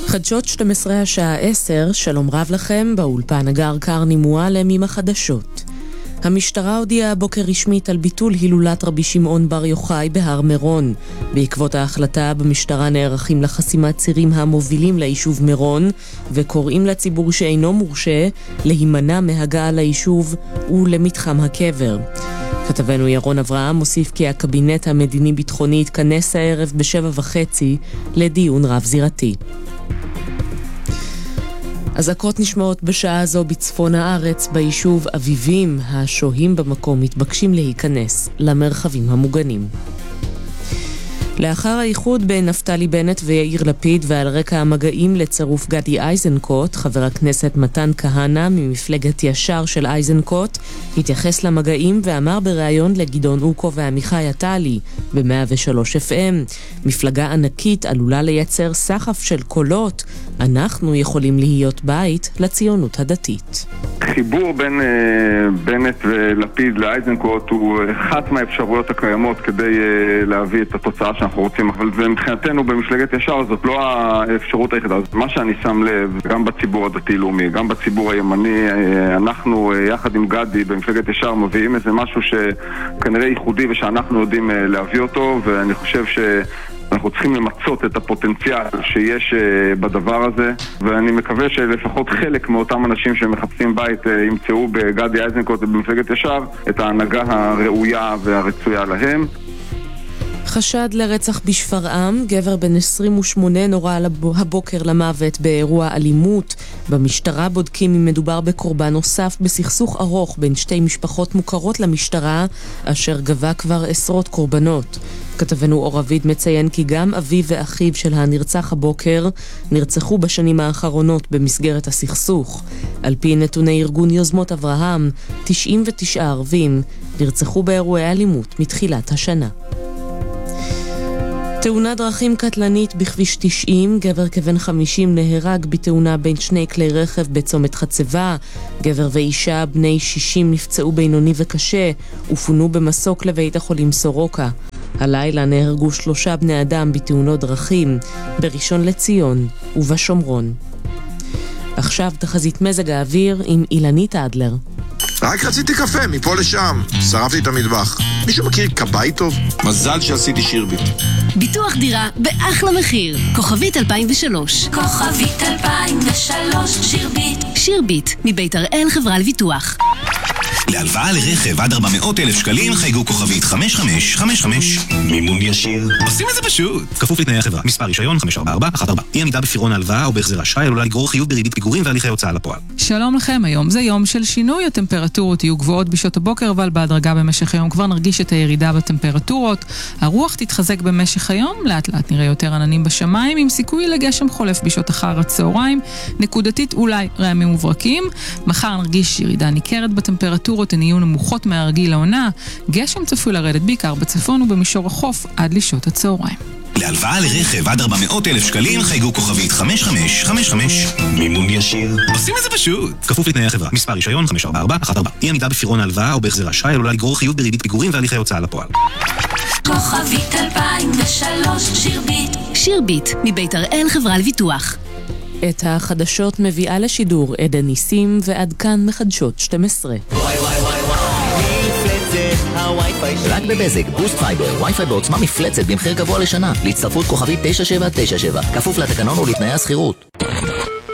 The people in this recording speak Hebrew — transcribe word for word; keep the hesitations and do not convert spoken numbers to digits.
חדשות שתים עשרה השעה עשר, שלום רב לכם, באולפן הגר קרני מועלם עם החדשות. המשטרה הודיעה הבוקר רשמית על ביטול הילולת רבי שמעון בר יוחאי בהר מירון. בעקבות ההחלטה במשטרה נערכים לחסימת צירים המובילים ליישוב מירון, וקוראים לציבור שאינו מורשה להימנע מהגעה ליישוב ולמתחם הקבר. כתבנו ירון אברהם מוסיף כי הקבינט המדיני-ביטחוני יתכנס הערב בשבע וחצי לדיון רב זירתי. אזעקות נשמעות בשעה זו בצפון הארץ, ביישוב אביבים. השוהים במקום מתבקשים להיכנס למרחבים המוגנים. לאחר האיחוד בין נפתלי בנט ויאיר לפיד ועל רקע המגעים לצירוף גדי איזנקוט, חבר הכנסת מתן כהנא ממפלגת ישר של איזנקוט התייחס למגעים ואמר בריאיון לגדעון אוקו ועמיחי עטלי ב-מאה ושלוש אף אם: מפלגה ענקית עלולה לייצר סחף של קולות, אנחנו יכולים להיות בית לציונות הדתית. חיבור בין uh, בנט ולפיד לאיזנקוט הוא אחת מהאפשרויות הקיימות כדי uh, להביא את התוצאה שאנחנו רוצים, אבל מבחינתנו במפלגת ישר זאת לא האפשרות היחידה. אז מה שאני שם לב, גם בציבור הדתי-לאומי, גם בציבור הימני, uh, אנחנו uh, יחד עם גדי במפלגת ישר מביאים איזה משהו שכנראה ייחודי ושאנחנו יודעים uh, להביא אותו, ואני חושב ש... אנחנו צריכים למצות את הפוטנציאל שיש בדבר הזה, ואני מקווה שלפחות חלק מאותם אנשים שמחפשים בית ימצאו בגדי איזנקוט ובמפלגת ישר את ההנהגה הראויה והרצויה להם. חשד לרצח בשפרעם, גבר בן עשרים ושמונה נורה הבוקר למוות באירוע אלימות. במשטרה בודקים אם מדובר בקורבן נוסף בסכסוך ארוך בין שתי משפחות מוכרות למשטרה, אשר גבה כבר עשרות קורבנות. כתבנו אור אביד מציין כי גם אביו ואחיו של הנרצח הבוקר נרצחו בשנים האחרונות במסגרת הסכסוך. על פי נתוני ארגון יוזמות אברהם, תשעים ותשעה ערבים נרצחו באירועי אלימות מתחילת השנה. תאונת דרכים קטלנית בכביש תשעים, גבר כבן חמישים נהרג בתאונה בין שני כלי רכב בצומת חצבה. גבר ואישה בני שישים נפצעו בינוני וקשה ופונו במסוק לבית החולים סורוקה. הלילה נהרגו שלושה בני אדם בתאונות דרכים בראשון לציון ובשומרון. עכשיו תחזית מזג האוויר עם אילנית אדלר. רק רציתי קפה, מפה לשם. שרפתי את המטבח. מישהו מכיר קבאי טוב? מזל שעשיתי שירביט. ביטוח דירה באחלה מחיר. כוכבית אלפיים ושלוש. כוכבית אלפיים ושלוש, שירביט. שירביט, מבית הראל חברה לביטוח. להלוואה לרכב עד ארבע מאות אלף שקלים חייגו כוכבית חמש חמש חמש חמש. מימון ישיר. עושים את זה פשוט. כפוף לתנאי החברה. מספר רישיון חמש ארבע ארבע אחת ארבע. אי עמידה בפירעון ההלוואה או בהחזר אשראי עלולה לגרור חיוב בריבית פיגורים והליכי הוצאה לפועל. שלום לכם, היום זה יום של שינוי. הטמפרטורות יהיו גבוהות בשעות הבוקר, אבל בהדרגה במשך היום כבר נרגיש את הירידה בטמפרטורות. הרוח תתחזק במשך היום, לאט לאט נראה יותר עננים בשמיים, עם סיכוי לגשם חולף בשעות אחר הצהריים, נקודתית אולי רעמים וברקים. מחר נרגיש ירידה ניכרת בטמפרטורות, הן יהיו נמוכות מהרגיל לעונה. גשם צפוי לרדת בעיקר בצפון ובמישור החוף עד לשעות הצהריים. להלוואה לרכב עד ארבע מאות אלף שקלים חייגו כוכבית חמש חמש חמש חמש. מימון ישיר. עושים את זה פשוט. כפוף לתנאי החברה. מספר רישיון חמש ארבע ארבע אחת ארבע. אי עמידה בפירעון ההלוואה או בהחזר אשראי עלולה לגרור חיוב בריבית פיגורים והליכי הוצאה לפועל. כוכבית אלפיים ושלוש, שירביט. שירביט, מבית הראל חברה לביטוח. את החדשות מביאה לשידור עדן ניסים, ועד כאן מחדשות שתים עשרה. רק בבזק, בוסט פייבר, וי-פיי בעוצמה מפלצת במחיר גבוה לשנה. להצטרפות כוכבית תשע שבע תשע שבע. כפוף לתקנון ולתנאי הסחירות.